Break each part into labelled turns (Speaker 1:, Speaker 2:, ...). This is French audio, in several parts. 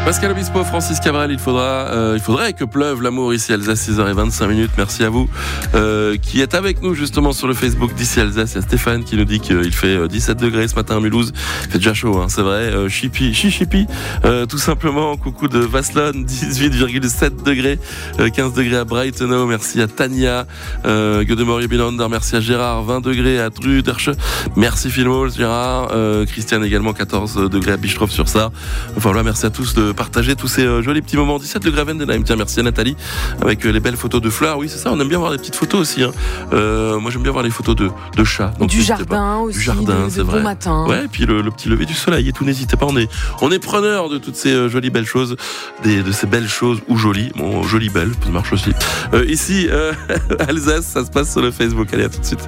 Speaker 1: Pascal Obispo, Francis Cabrel, il faudrait que pleuve l'amour ici Alsace, 6h25. Merci à vous qui êtes avec nous justement sur le Facebook d'ici Alsace. Il y a Stéphane qui nous dit qu'il fait 17 degrés ce matin à Mulhouse. Il fait déjà chaud, hein, c'est vrai. Chipi, tout simplement. Coucou de Vaslon, 18,7 degrés, 15 degrés à Breitenau. Merci à Tania, Gödemorie Bilander. Merci à Gérard, 20 degrés à Drudersche. Merci Filmos, Gérard, Christiane également, 14 degrés à Bistroff sur ça. Enfin voilà, merci à tous de partager tous ces jolis petits moments. 17 degrés à Vendenheim. Tiens, merci à Nathalie avec les belles photos de fleurs. Oui, c'est ça, on aime bien voir des petites photos aussi. Hein. Moi, j'aime bien voir les photos de chats. Donc,
Speaker 2: du jardin aussi.
Speaker 1: Du jardin, c'est vrai.
Speaker 2: Bon matin.
Speaker 1: Ouais, et puis le petit lever du soleil et tout. N'hésitez pas, on est preneurs de toutes ces jolies belles choses, de ces belles choses ou jolies. Bon, jolies belles, ça marche aussi. Ici, Alsace, ça se passe sur le Facebook. Allez, à tout de suite.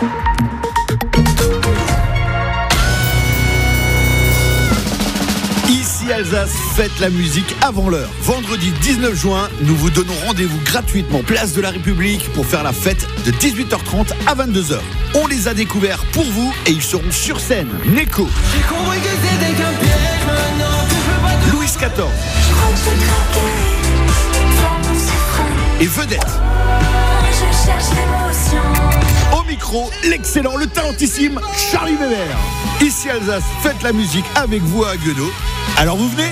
Speaker 3: Alsace, faites la musique avant l'heure. Vendredi 19 juin, nous vous donnons rendez-vous gratuitement place de la République pour faire la fête de 18h30 à 22h. On les a découverts pour vous et ils seront sur scène. Neko,
Speaker 4: J'ai compris que c'était qu'un piège maintenant que je veux pas de...
Speaker 3: Louis XIV
Speaker 5: Je crois que j'ai craqué, vraiment c'est vrai.
Speaker 3: et Vedette.
Speaker 5: Je cherche l'émotion.
Speaker 3: Au micro, l'excellent, le talentissime Charlie Weber. Ici Alsace, faites la musique avec vous à Guedo. Alors vous venez ?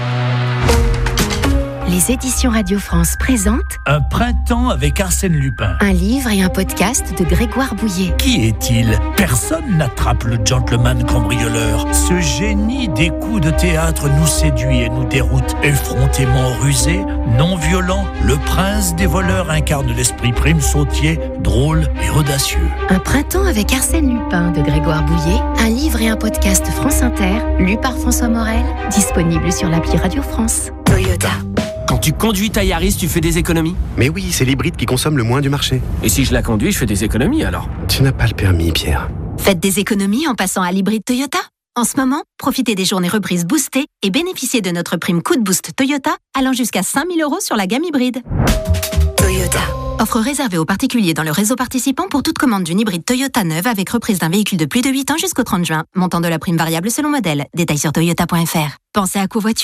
Speaker 6: Les éditions Radio France présentent
Speaker 7: Un printemps avec Arsène Lupin.
Speaker 6: un livre et un podcast de Grégoire Bouillet.
Speaker 7: Qui est-il ? Personne n'attrape le gentleman cambrioleur. Ce génie des coups de théâtre nous séduit et nous déroute. Effrontément rusé, non violent, le prince des voleurs incarne l'esprit prime sautier, drôle et audacieux.
Speaker 6: Un printemps avec Arsène Lupin de Grégoire Bouillet, un livre et un podcast France Inter, lu par François Morel, disponible sur l'appli Radio France. Toyota.
Speaker 8: Quand tu conduis ta Yaris, tu fais des économies ?
Speaker 9: Mais oui, c'est l'hybride qui consomme le moins du marché.
Speaker 8: Et si je la conduis, je fais des économies alors ?
Speaker 9: Tu n'as pas le permis, Pierre.
Speaker 6: Faites des économies en passant à l'hybride Toyota. En ce moment, profitez des journées reprises boostées et bénéficiez de notre prime coup de boost Toyota allant jusqu'à 5 000 € sur la gamme hybride. Toyota. Offre réservée aux particuliers dans le réseau participant pour toute commande d'une hybride Toyota neuve avec reprise d'un véhicule de plus de 8 ans jusqu'au 30 juin. Montant de la prime variable selon modèle. Détails sur toyota.fr. Pensez à covoiturer ?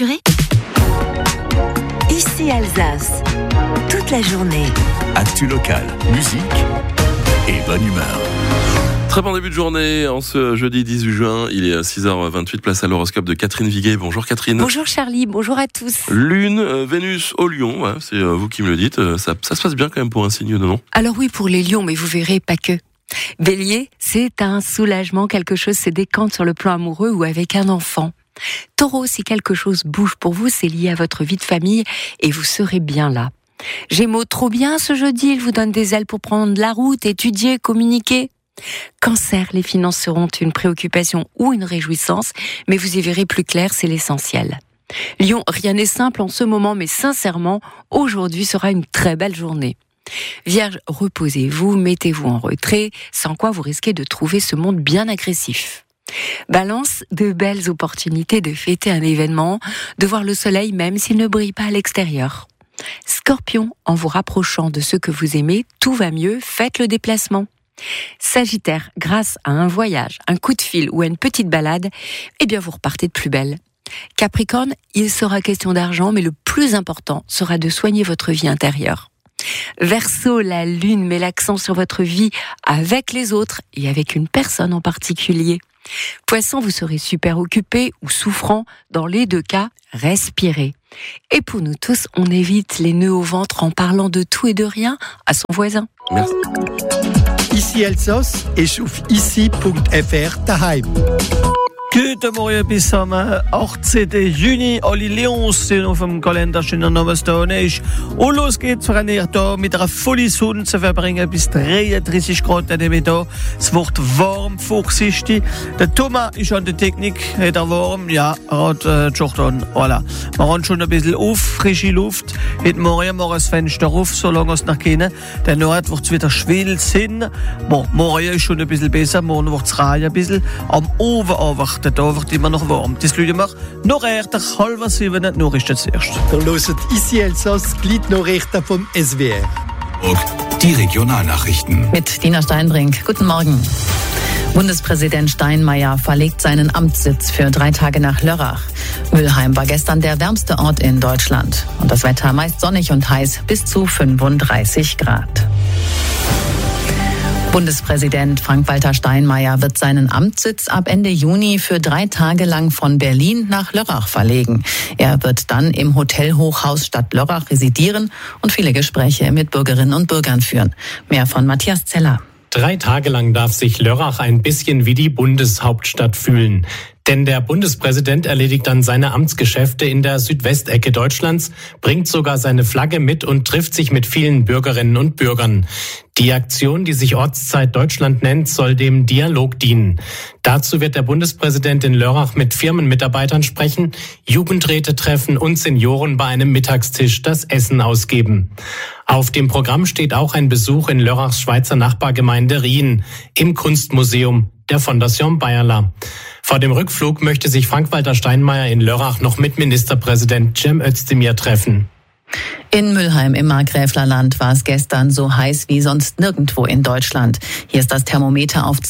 Speaker 10: Ici Alsace, toute la journée.
Speaker 7: Actu local, musique et bonne humeur.
Speaker 1: Très bon début de journée en ce jeudi 18 juin. Il est 6h28, place à l'horoscope de Catherine Viguet. Bonjour Catherine.
Speaker 2: Bonjour Charlie, bonjour à tous.
Speaker 1: Lune, Vénus au Lion, hein, c'est vous qui me le dites. Ça se passe bien quand même pour un signe, non ?
Speaker 2: Alors oui, pour les lions, mais vous verrez pas que. Bélier, c'est un soulagement, quelque chose se décante sur le plan amoureux ou avec un enfant. Taureau, si quelque chose bouge pour vous, c'est lié à votre vie de famille et vous serez bien là. Gémeaux, trop bien ce jeudi, il vous donne des ailes pour prendre la route, étudier, communiquer. Cancer, les finances seront une préoccupation ou une réjouissance, mais vous y verrez plus clair, c'est l'essentiel. Lion, rien n'est simple en ce moment, mais sincèrement, aujourd'hui sera une très belle journée. Vierge, reposez-vous, mettez-vous en retrait, sans quoi vous risquez de trouver ce monde bien agressif. Balance, de belles opportunités de fêter un événement, de voir le soleil même s'il ne brille pas à l'extérieur. Scorpion, en vous rapprochant de ceux que vous aimez, tout va mieux, faites le déplacement. Sagittaire, grâce à un voyage, un coup de fil ou à une petite balade, eh bien vous repartez de plus belle. Capricorne, il sera question d'argent, mais le plus important sera de soigner votre vie intérieure. Verseau, la lune met l'accent sur votre vie avec les autres et avec une personne en particulier. Poisson, vous serez super occupé ou souffrant. Dans les deux cas, respirez. Et pour nous tous, on évite les nœuds au ventre en parlant de tout et de rien à son voisin.
Speaker 1: Merci.
Speaker 11: Ici Elsos et schuf ici.fr daheim.
Speaker 12: Guten Morgen bis am 18. Juni. Alle Lions sind auf dem Kalender schon noch da nicht. Und los geht's für einen Tag mit einer vollen Sonne zu verbringen bis 33 Grad an dem Mittag. Es wird warm, feucht. Der Thomas ist an der Technik, hat er warm. Ja, er hat Jordan. Voilà. Wir haben schon ein bisschen auf, frische Luft. Heute Morgen machen wir das Fenster auf, solange es noch geht. Der Nord wird wieder schwül sein. Bon, morgen ist schon ein bisschen besser. Morgen wird es reihen ein bisschen. Am Oven aber da wird immer noch warm. Das Leute machen noch eher 6:30 noch ist das erst.
Speaker 11: Dann hört ici Elsos, Glied-Nachrichten vom SWR.
Speaker 7: Die Regionalnachrichten.
Speaker 13: Mit Dina Steinbrink. Guten Morgen. Bundespräsident Steinmeier verlegt seinen Amtssitz für 3 Tage nach Lörrach. Mülheim war gestern der wärmste Ort in Deutschland. Und das Wetter meist sonnig und heiß, bis zu 35 Grad. Bundespräsident Frank-Walter Steinmeier wird seinen Amtssitz ab Ende Juni für 3 Tage lang von Berlin nach Lörrach verlegen. Er wird dann im Hotelhochhaus Stadt Lörrach residieren und viele Gespräche mit Bürgerinnen und Bürgern führen. Mehr von Matthias Zeller.
Speaker 14: 3 Tage lang darf sich Lörrach ein bisschen wie die Bundeshauptstadt fühlen. Denn der Bundespräsident erledigt dann seine Amtsgeschäfte in der Südwestecke Deutschlands, bringt sogar seine Flagge mit und trifft sich mit vielen Bürgerinnen und Bürgern. Die Aktion, die sich Ortszeit Deutschland nennt, soll dem Dialog dienen. Dazu wird der Bundespräsident in Lörrach mit Firmenmitarbeitern sprechen, Jugendräte treffen und Senioren bei einem Mittagstisch das Essen ausgeben. Auf dem Programm steht auch ein Besuch in Lörrachs Schweizer Nachbargemeinde Rien im Kunstmuseum der Fondation Bayerler. Vor dem Rückflug möchte sich Frank-Walter Steinmeier in Lörrach noch mit Ministerpräsident Cem Özdemir treffen.
Speaker 13: In Mülheim im Markgräflerland war es gestern so heiß wie sonst nirgendwo in Deutschland. Hier ist das Thermometer auf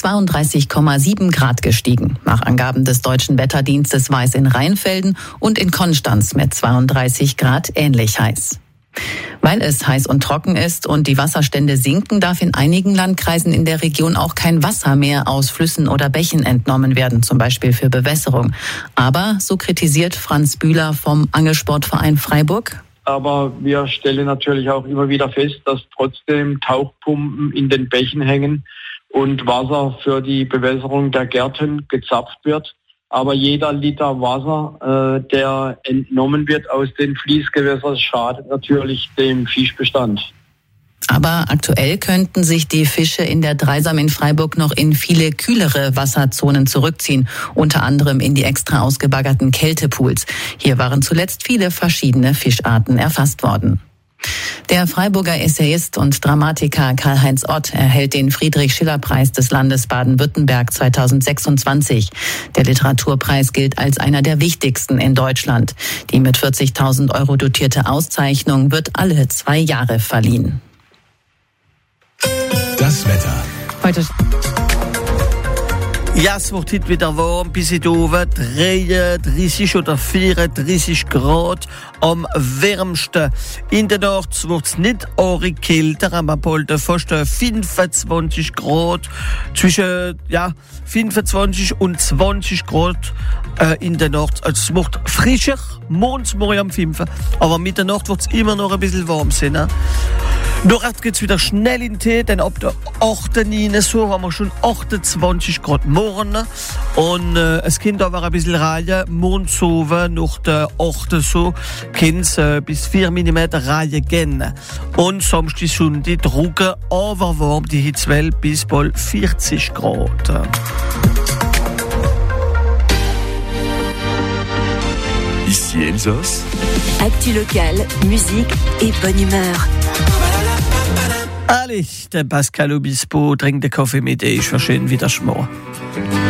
Speaker 13: 32,7 Grad gestiegen. Nach Angaben des Deutschen Wetterdienstes war es in Rheinfelden und in Konstanz mit 32 Grad ähnlich heiß. Weil es heiß und trocken ist und die Wasserstände sinken, darf in einigen Landkreisen in der Region auch kein Wasser mehr aus Flüssen oder Bächen entnommen werden, zum Beispiel für Bewässerung. Aber, so kritisiert Franz Bühler vom Angelsportverein Freiburg,
Speaker 15: aber wir stellen natürlich auch immer wieder fest, dass trotzdem Tauchpumpen in den Bächen hängen und Wasser für die Bewässerung der Gärten gezapft wird. Aber jeder Liter Wasser, der entnommen wird aus den Fließgewässern, schadet natürlich dem Fischbestand.
Speaker 13: Aber aktuell könnten sich die Fische in der Dreisam in Freiburg noch in viele kühlere Wasserzonen zurückziehen, unter anderem in die extra ausgebaggerten Kältepools. Hier waren zuletzt viele verschiedene Fischarten erfasst worden. Der Freiburger Essayist und Dramatiker Karl-Heinz Ott erhält den Friedrich-Schiller-Preis des Landes Baden-Württemberg 2026. Der Literaturpreis gilt als einer der wichtigsten in Deutschland. Die mit 40.000 € dotierte Auszeichnung wird alle 2 Jahre verliehen.
Speaker 3: Das Wetter.
Speaker 13: Heute
Speaker 12: Ja, es wird heute wieder warm, bis in oben 33 oder 34 Grad am wärmsten. In der Nacht wird es nicht arg kälter, aber bald fast 25 Grad, zwischen 25 und 20 Grad in der Nacht. Also es wird frischer, morgens am 5, aber mit der Nacht wird es immer noch ein bisschen warm sein. Ne? Nachher geht es wieder schnell in den Tee, denn ab der 8. so haben wir schon 28 Grad morgen. Und es kann aber ein bisschen reihen. Morgen so, nach der 8. so, kann es bis 4 mm reihen gehen. Und Samstag, Sonntag trocken, aber warm, die Hitze 12 bis bald 40 Grad.
Speaker 3: Ici Elsace.
Speaker 10: Actu locale, musique et bonne humeur.
Speaker 12: Allez, der Pascal Obispo trinkt den Kaffee mit, ich war schön wieder schmor.